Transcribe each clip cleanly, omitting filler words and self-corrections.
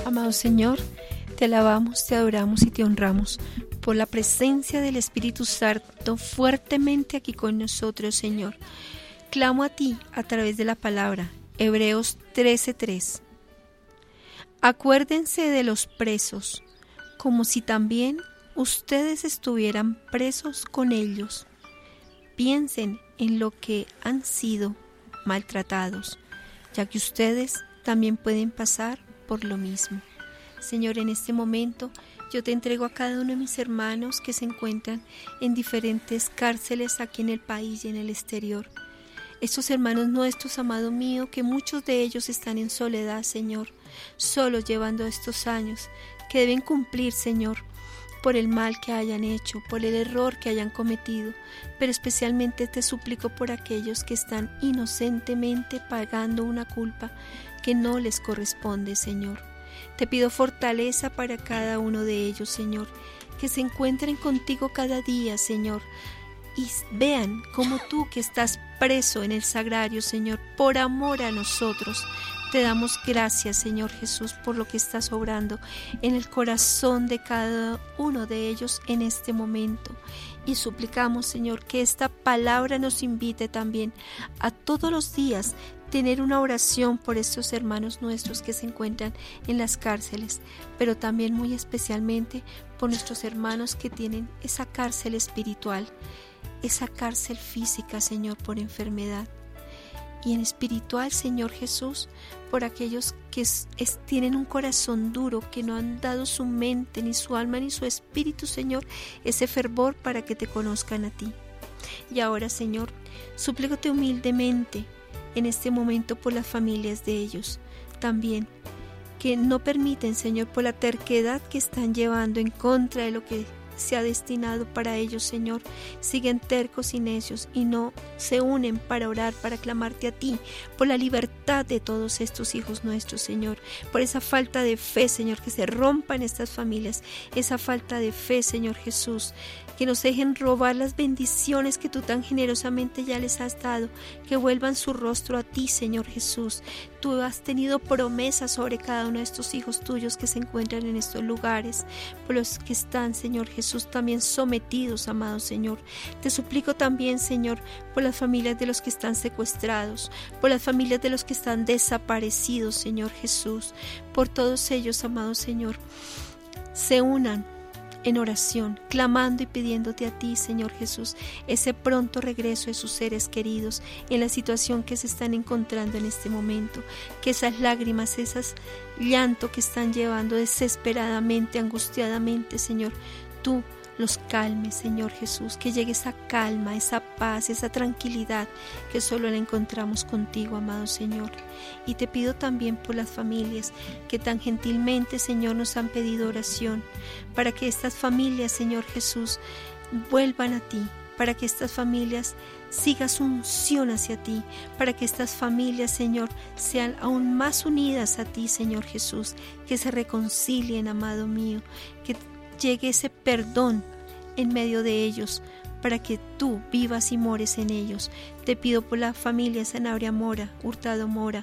Amado Señor, te alabamos, te adoramos y te honramos por la presencia del Espíritu Santo fuertemente aquí con nosotros, Señor. Clamo a ti a través de la palabra, Hebreos 13:3. Acuérdense de los presos, como si también ustedes estuvieran presos con ellos. Piensen en lo que han sido maltratados, ya que ustedes también pueden pasar por lo mismo. Señor, en este momento yo te entrego a cada uno de mis hermanos que se encuentran en diferentes cárceles aquí en el país y en el exterior. Estos hermanos nuestros, amado mío, que muchos de ellos están en soledad, Señor, solos llevando estos años, que deben cumplir, Señor, por el mal que hayan hecho, por el error que hayan cometido, pero especialmente te suplico por aquellos que están inocentemente pagando una culpa que no les corresponde, Señor. Te pido fortaleza para cada uno de ellos, Señor, que se encuentren contigo cada día, Señor, y vean como tú que estás preso en el sagrario, Señor, por amor a nosotros. Te damos gracias, Señor Jesús, por lo que estás obrando en el corazón de cada uno de ellos en este momento. Y suplicamos, Señor, que esta palabra nos invite también a todos los días tener una oración por estos hermanos nuestros que se encuentran en las cárceles, pero también muy especialmente por nuestros hermanos que tienen esa cárcel espiritual, esa cárcel física, Señor, por enfermedad. Y en espiritual, Señor Jesús, por aquellos que tienen un corazón duro, que no han dado su mente, ni su alma, ni su espíritu, Señor, ese fervor para que te conozcan a ti. Y ahora, Señor, suplícote humildemente en este momento por las familias de ellos, también, que no permiten, Señor, por la terquedad que están llevando en contra de lo que se ha destinado para ellos, Señor, siguen tercos y necios y no se unen para orar, para clamarte a ti por la libertad de todos estos hijos nuestros, Señor, por esa falta de fe, Señor, que se rompa en estas familias, esa falta de fe, Señor Jesús, que nos dejen robar las bendiciones que tú tan generosamente ya les has dado, que vuelvan su rostro a ti, Señor Jesús. Tú has tenido promesas sobre cada uno de estos hijos tuyos que se encuentran en estos lugares, por los que están, Señor Jesús, también sometidos, amado Señor. Te suplico también, Señor, por las familias de los que están secuestrados, por las familias de los que están desaparecidos, Señor Jesús, por todos ellos, amado Señor, se unan en oración, clamando y pidiéndote a ti, Señor Jesús, ese pronto regreso de sus seres queridos en la situación que se están encontrando en este momento, que esas lágrimas, esas llanto que están llevando desesperadamente, angustiadamente, Señor, tú los calmes, Señor Jesús, que llegue esa calma, esa paz, esa tranquilidad que solo la encontramos contigo, amado Señor. Y te pido también por las familias que tan gentilmente, Señor, nos han pedido oración, para que estas familias, Señor Jesús, vuelvan a ti, para que estas familias sigan su unción hacia ti, para que estas familias, Señor, sean aún más unidas a ti, Señor Jesús, que se reconcilien, amado mío, que llegue ese perdón en medio de ellos, para que tú vivas y mores en ellos. Te pido por la familia Sanabria Mora, Hurtado Mora,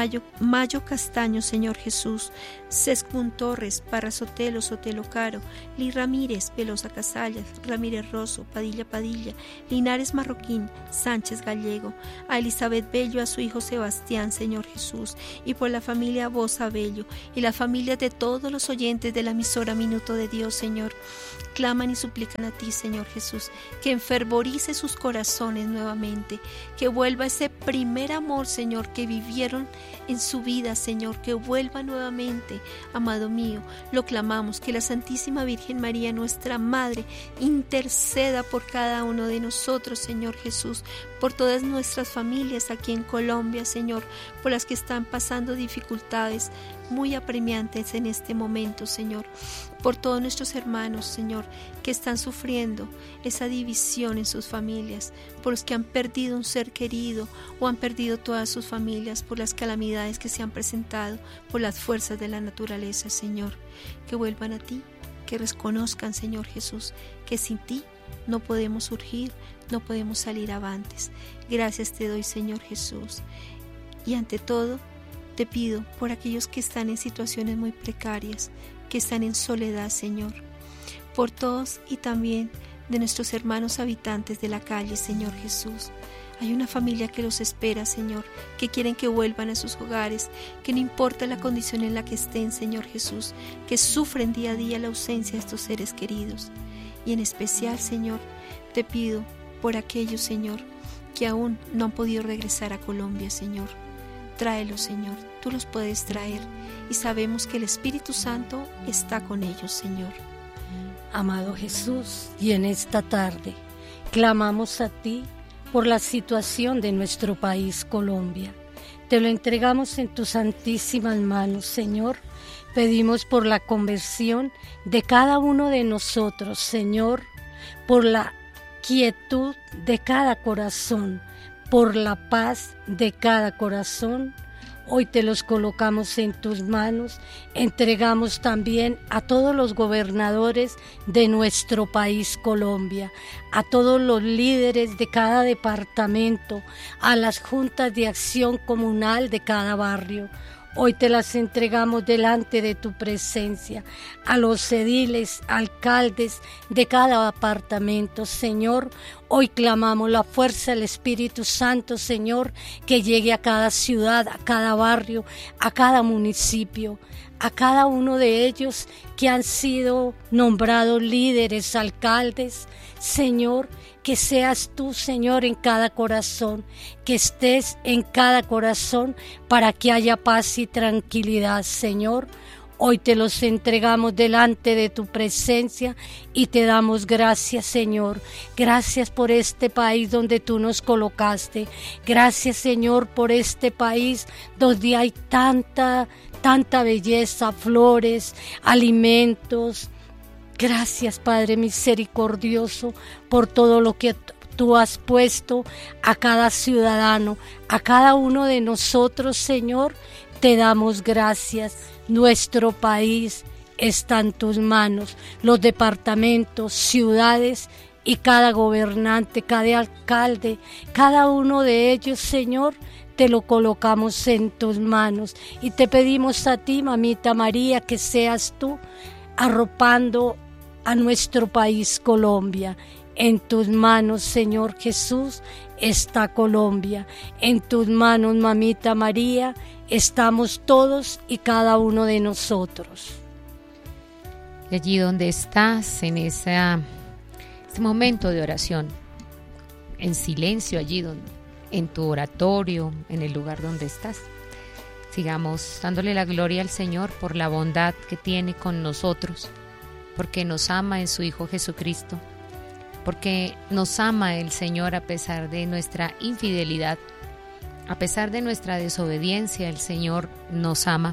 Mayo Castaño, Señor Jesús, Sescún Torres, Parra Sotelo, Sotelo Caro, Lee Ramírez, Velosa Casallas, Ramírez Rosso, Padilla Padilla, Linares Marroquín, Sánchez Gallego, a Elizabeth Bello, a su hijo Sebastián, Señor Jesús, y por la familia Bosa Bello, y la familia de todos los oyentes de la emisora Minuto de Dios, Señor, claman y suplican a ti, Señor Jesús, que enfervorice sus corazones nuevamente, que vuelva ese primer amor, Señor, que vivieron en su vida, Señor, que vuelva nuevamente, amado mío. Lo clamamos, que la Santísima Virgen María, nuestra Madre, interceda por cada uno de nosotros, Señor Jesús, por todas nuestras familias aquí en Colombia, Señor, por las que están pasando dificultades muy apremiantes en este momento, Señor, por todos nuestros hermanos, Señor, que están sufriendo esa división en sus familias, por los que han perdido un ser querido o han perdido todas sus familias, por las calamidades que se han presentado, por las fuerzas de la naturaleza, Señor, que vuelvan a ti, que reconozcan, Señor Jesús, que sin ti no podemos surgir, no podemos salir avantes. Gracias te doy, Señor Jesús, y ante todo te pido por aquellos que están en situaciones muy precarias, que están en soledad, Señor, por todos y también de nuestros hermanos habitantes de la calle, Señor Jesús. Hay una familia que los espera, Señor, que quieren que vuelvan a sus hogares, que no importa la condición en la que estén, Señor Jesús, que sufren día a día la ausencia de estos seres queridos. Y en especial, Señor, te pido por aquellos, Señor, que aún no han podido regresar a Colombia, Señor. Tráelos, Señor, tú los puedes traer y sabemos que el Espíritu Santo está con ellos, Señor. Amado Jesús, y en esta tarde clamamos a ti por la situación de nuestro país, Colombia. Te lo entregamos en tus santísimas manos, Señor. Pedimos por la conversión de cada uno de nosotros, Señor, por la quietud de cada corazón, por la paz de cada corazón. Hoy te los colocamos en tus manos. Entregamos también a todos los gobernadores de nuestro país, Colombia, a todos los líderes de cada departamento, a las juntas de acción comunal de cada barrio. Hoy te las entregamos delante de tu presencia, a los ediles, alcaldes de cada apartamento, Señor. Hoy clamamos la fuerza del Espíritu Santo, Señor, que llegue a cada ciudad, a cada barrio, a cada municipio, a cada uno de ellos que han sido nombrados líderes, alcaldes, Señor. Que seas tú, Señor, en cada corazón, que estés en cada corazón para que haya paz y tranquilidad, Señor. Hoy te los entregamos delante de tu presencia y te damos gracias, Señor. Gracias por este país donde tú nos colocaste. Gracias, Señor, por este país donde hay tanta belleza, flores, alimentos. Gracias, Padre misericordioso, por todo lo que tú has puesto a cada ciudadano, a cada uno de nosotros, Señor. Te damos gracias. Nuestro país está en tus manos, los departamentos, ciudades y cada gobernante, cada alcalde, cada uno de ellos, Señor, te lo colocamos en tus manos y te pedimos a ti, Mamita María, que seas tú arropando a nuestro país, Colombia. En tus manos, Señor Jesús, está Colombia. En tus manos, Mamita María, estamos todos y cada uno de nosotros. Y allí donde estás, en este momento de oración, en silencio, allí en tu oratorio, en el lugar donde estás, sigamos dándole la gloria al Señor por la bondad que tiene con nosotros, porque nos ama en su Hijo Jesucristo, porque nos ama el Señor a pesar de nuestra infidelidad, a pesar de nuestra desobediencia. El Señor nos ama.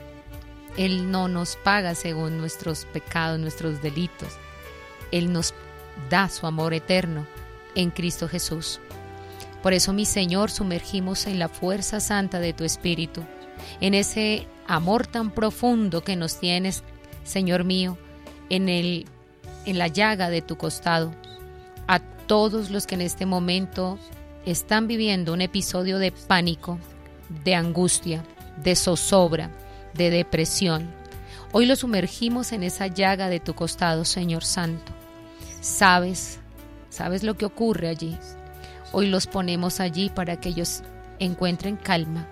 Él no nos paga según nuestros pecados, nuestros delitos. Él nos da su amor eterno en Cristo Jesús. Por eso, mi Señor, sumergimos en la fuerza santa de tu Espíritu, en ese amor tan profundo que nos tienes, Señor mío, en la llaga de tu costado, a todos los que en este momento están viviendo un episodio de pánico, de angustia, de zozobra, de depresión. Hoy los sumergimos en esa llaga de tu costado, Señor Santo. Sabes lo que ocurre allí. Hoy los ponemos allí para que ellos encuentren calma,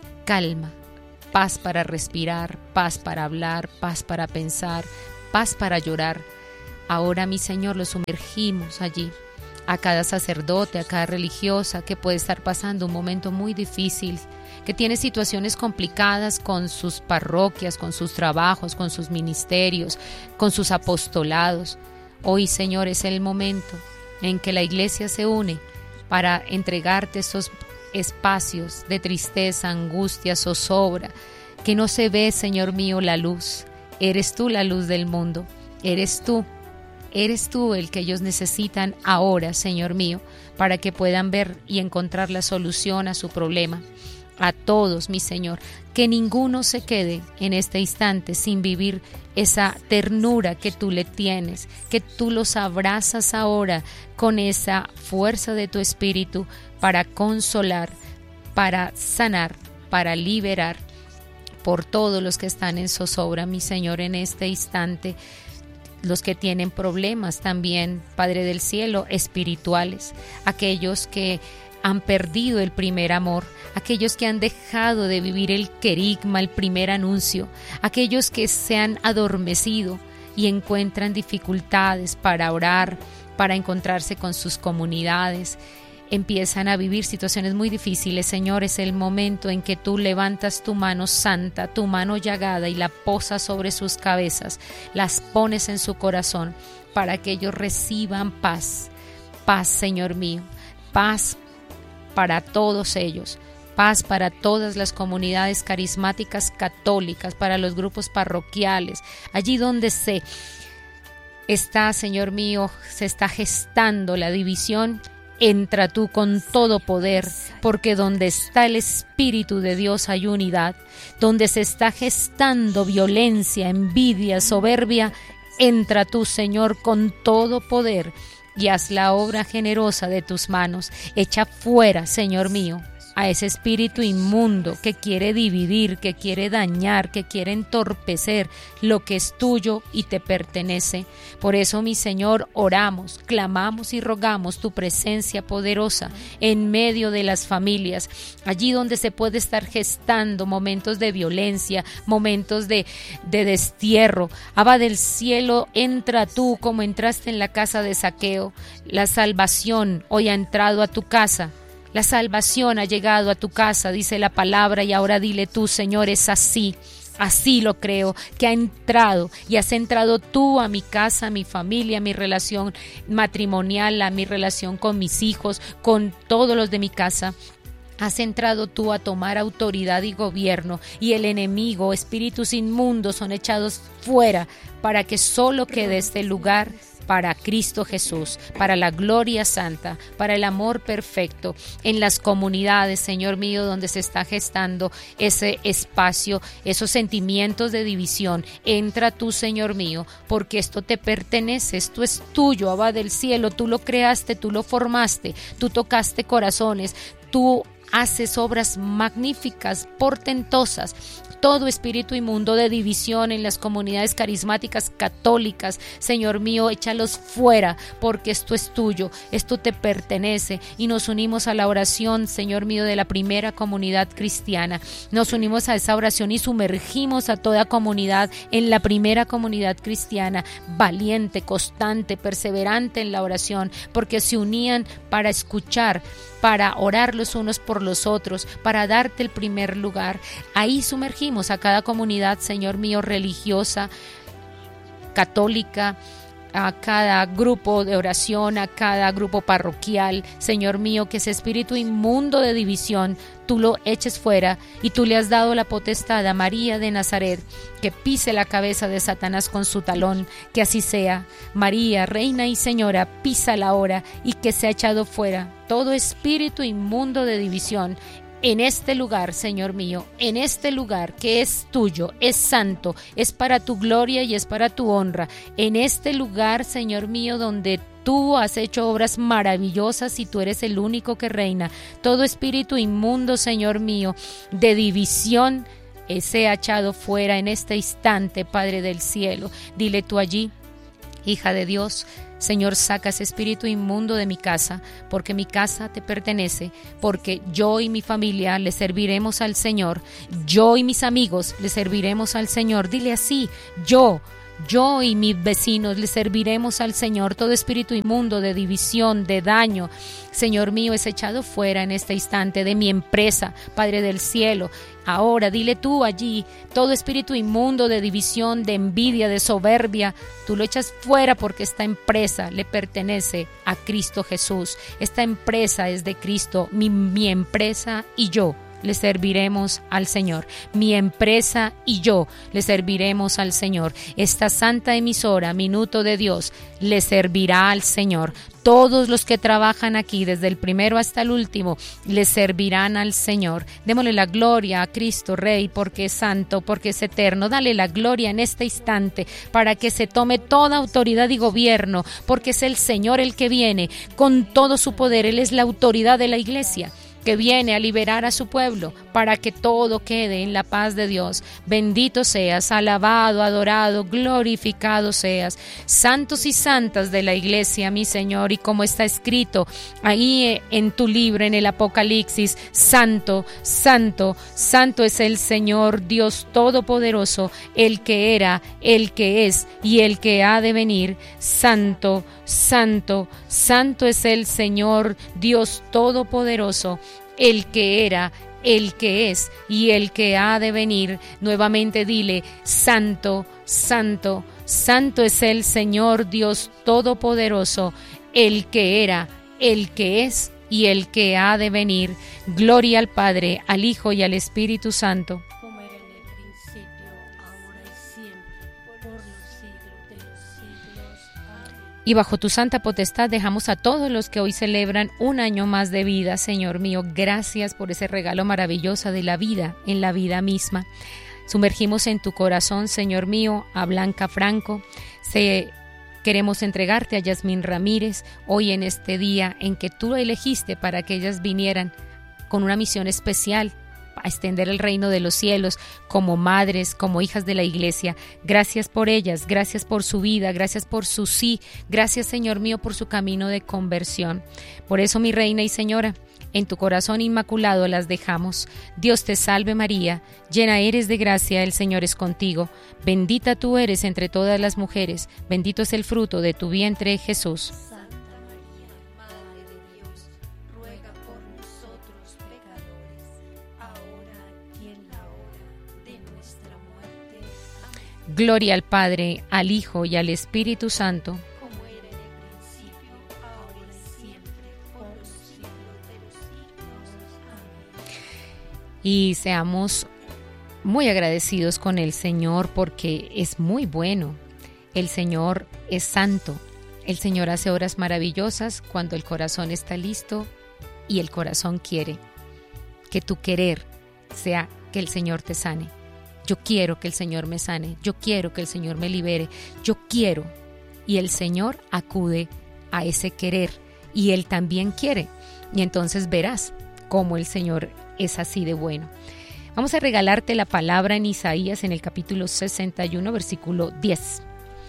paz para respirar, paz para hablar, paz para pensar, paz para llorar. Ahora, mi Señor, los sumergimos allí, a cada sacerdote, a cada religiosa que puede estar pasando un momento muy difícil, que tiene situaciones complicadas con sus parroquias, con sus trabajos, con sus ministerios, con sus apostolados. Hoy, Señor, es el momento en que la iglesia se une para entregarte esos espacios de tristeza, angustia, zozobra, que no se ve, Señor mío, la luz. Eres tú la luz del mundo, eres tú el que ellos necesitan ahora, Señor mío, para que puedan ver y encontrar la solución a su problema. A todos, mi Señor, que ninguno se quede en este instante sin vivir esa ternura que tú le tienes, que tú los abrazas ahora con esa fuerza de tu Espíritu para consolar, para sanar, para liberar por todos los que están en zozobra, mi Señor, en este instante, los que tienen problemas también, Padre del cielo, espirituales, aquellos que han perdido el primer amor, aquellos que han dejado de vivir el querigma, el primer anuncio, aquellos que se han adormecido y encuentran dificultades para orar, para encontrarse con sus comunidades, empiezan a vivir situaciones muy difíciles. Señor, es el momento en que tú levantas tu mano santa, tu mano llagada, y la posas sobre sus cabezas, las pones en su corazón para que ellos reciban paz. Paz, Señor mío, paz para todos ellos, paz para todas las comunidades carismáticas católicas, para los grupos parroquiales, allí donde se está, Señor mío, se está gestando la división. Entra tú con todo poder, porque donde está el Espíritu de Dios hay unidad. Donde se está gestando violencia, envidia, soberbia, entra tú, Señor, con todo poder y haz la obra generosa de tus manos. Echa fuera, Señor mío, a ese espíritu inmundo que quiere dividir, que quiere dañar, que quiere entorpecer lo que es tuyo y te pertenece. Por eso, mi Señor, oramos, clamamos y rogamos tu presencia poderosa en medio de las familias, allí donde se puede estar gestando momentos de violencia, momentos de destierro. Abba del cielo, entra tú como entraste en la casa de Zaqueo. La salvación hoy ha entrado a tu casa. La salvación ha llegado a tu casa, dice la palabra, y ahora dile tú, Señor, es así lo creo, que ha entrado y has entrado tú a mi casa, a mi familia, a mi relación matrimonial, a mi relación con mis hijos, con todos los de mi casa. Has entrado tú a tomar autoridad y gobierno, y el enemigo, espíritus inmundos, son echados fuera para que solo quede este lugar para Cristo Jesús, para la gloria santa, para el amor perfecto, en las comunidades, Señor mío, donde se está gestando ese espacio, esos sentimientos de división. Entra tú, Señor mío, porque esto te pertenece, esto es tuyo, Abba del cielo, tú lo creaste, tú lo formaste, tú tocaste corazones, tú haces obras magníficas, portentosas. Todo espíritu inmundo de división en las comunidades carismáticas católicas, Señor mío, échalos fuera, porque esto es tuyo, esto te pertenece, y nos unimos a la oración, Señor mío, de la primera comunidad cristiana. Nos unimos a esa oración y sumergimos a toda comunidad en la primera comunidad cristiana, valiente, constante, perseverante en la oración, porque se unían para escuchar, para orar los unos por los otros, para darte el primer lugar. Ahí sumergimos a cada comunidad, Señor mío, religiosa, católica, a cada grupo de oración, a cada grupo parroquial, Señor mío, que ese espíritu inmundo de división tú lo eches fuera, y tú le has dado la potestad a María de Nazaret, que pise la cabeza de Satanás con su talón. Que así sea. María, Reina y Señora, písala ahora, y que sea echado fuera todo espíritu inmundo de división en este lugar, Señor mío, en este lugar que es tuyo, es santo, es para tu gloria y es para tu honra. En este lugar, Señor mío, donde tú has hecho obras maravillosas y tú eres el único que reina. Todo espíritu inmundo, Señor mío, de división, sea echado fuera en este instante, Padre del cielo. Dile tú allí, hija de Dios, Señor, saca ese espíritu inmundo de mi casa, porque mi casa te pertenece, porque yo y mi familia le serviremos al Señor, yo y mis amigos le serviremos al Señor. Dile así, yo y mis vecinos le serviremos al Señor. Todo espíritu inmundo de división, de daño, Señor mío, es echado fuera en este instante de mi empresa, Padre del cielo. Ahora dile tú allí, todo espíritu inmundo de división, de envidia, de soberbia, tú lo echas fuera, porque esta empresa le pertenece a Cristo Jesús. Esta empresa es de Cristo, mi empresa y yo le serviremos al Señor. Mi empresa y yo le serviremos al Señor. Esta santa emisora, Minuto de Dios, le servirá al Señor. Todos los que trabajan aquí, desde el primero hasta el último, le servirán al Señor. Démosle la gloria a Cristo Rey, porque es santo, porque es eterno. Dale la gloria en este instante para que se tome toda autoridad y gobierno, porque es el Señor el que viene con todo su poder. Él es la autoridad de la iglesia, que viene a liberar a su pueblo para que todo quede en la paz de Dios. Bendito seas, alabado, adorado, glorificado seas. Santos y santas de la iglesia, mi Señor, y como está escrito ahí en tu libro, en el Apocalipsis, santo, santo, santo es el Señor Dios Todopoderoso, el que era, el que es y el que ha de venir. Santo, santo, santo es el Señor Dios Todopoderoso, el que era, el que es y el que ha de venir. Nuevamente dile: santo, santo, santo es el Señor Dios Todopoderoso, el que era, el que es y el que ha de venir. Gloria al Padre, al Hijo y al Espíritu Santo, como era en el principio, ahora y siempre, por los siglos de los siglos. Amén. y bajo tu santa potestad dejamos a todos los que hoy celebran un año más de vida. Señor mío, gracias por ese regalo maravilloso de la vida en la vida misma. Sumergimos en tu corazón, Señor mío, a Blanca Franco. Queremos entregarte a Yasmín Ramírez hoy en este día en que tú elegiste para que ellas vinieran con una misión especial a extender el reino de los cielos como madres, como hijas de la iglesia. Gracias por ellas, gracias por su vida, gracias por su sí, gracias, Señor mío, por su camino de conversión. Por eso, mi reina y señora, en tu corazón inmaculado las dejamos. Dios te salve María, llena eres de gracia, el Señor es contigo. Bendita tú eres entre todas las mujeres, bendito es el fruto de tu vientre, Jesús. Santa María, Madre de Dios, ruega por nosotros pecadores, ahora y en la hora de nuestra muerte. Amén. Gloria al Padre, al Hijo y al Espíritu Santo, Como era en el principio, ahora y siempre, por los siglos de los siglos. Amén. y seamos muy agradecidos con el Señor porque es muy bueno. El Señor es santo. El Señor hace obras maravillosas cuando el corazón está listo y el corazón quiere. Que tu querer sea que el Señor te sane. Yo quiero que el Señor me sane. Yo quiero que el Señor me libere. Yo quiero. Y el Señor acude a ese querer. Y Él también quiere. Y entonces verás cómo el Señor es así de bueno. Vamos a regalarte la palabra en Isaías en el capítulo 61, versículo 10.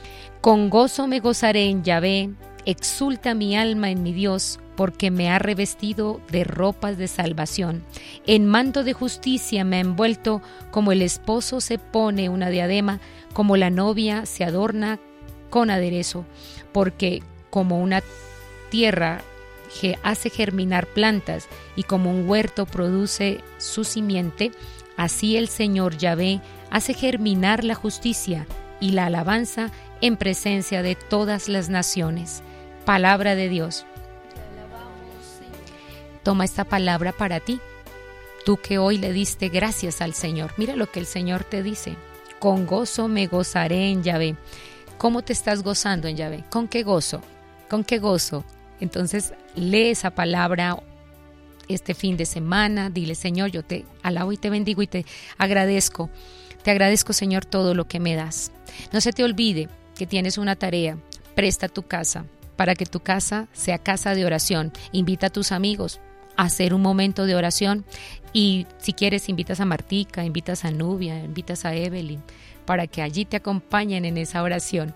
Con gozo me gozaré en Yahvé, exulta mi alma en mi Dios, porque me ha revestido de ropas de salvación. En manto de justicia me ha envuelto, como el esposo se pone una diadema, como la novia se adorna con aderezo, porque como una tierra que hace germinar plantas y como un huerto produce su simiente, así el Señor Yahvé hace germinar la justicia y la alabanza en presencia de todas las naciones. Palabra de Dios. Te alabamos, Señor. Toma esta palabra para ti, tú que hoy le diste gracias al Señor. Mira lo que el Señor te dice: con gozo me gozaré en Yahvé. ¿Cómo te estás gozando en Yahvé? ¿Con qué gozo? ¿Con qué gozo? Entonces lee esa palabra este fin de semana, dile: Señor, yo te alabo y te bendigo y te agradezco. Te agradezco, Señor, todo lo que me das. No se te olvide que tienes una tarea. Presta tu casa para que tu casa sea casa de oración. Invita a tus amigos a hacer un momento de oración y si quieres invitas a Martica, invitas a Nubia, invitas a Evelyn para que allí te acompañen en esa oración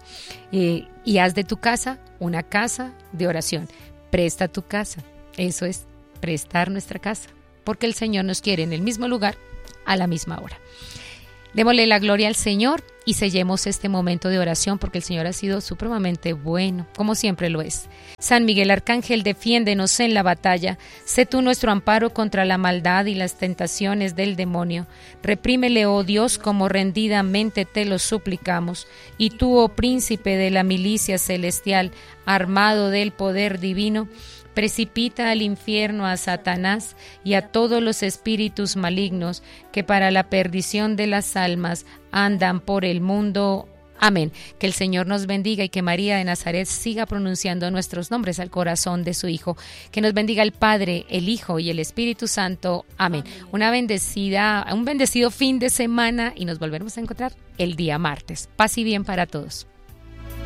y haz de tu casa una casa de oración. Presta tu casa, eso es prestar nuestra casa, porque el Señor nos quiere en el mismo lugar a la misma hora. Démosle la gloria al Señor y sellemos este momento de oración porque el Señor ha sido supremamente bueno, como siempre lo es. San Miguel Arcángel, defiéndenos en la batalla. Sé tú nuestro amparo contra la maldad y las tentaciones del demonio. Reprímele, oh Dios, como rendidamente te lo suplicamos. Y tú, oh príncipe de la milicia celestial, armado del poder divino, precipita al infierno a Satanás y a todos los espíritus malignos que para la perdición de las almas andan por el mundo. Amén. Que el Señor nos bendiga y que María de Nazaret siga pronunciando nuestros nombres al corazón de su Hijo. Que nos bendiga el Padre, el Hijo y el Espíritu Santo. Amén. Un bendecido fin de semana y nos volveremos a encontrar el día martes. Paz y bien para todos.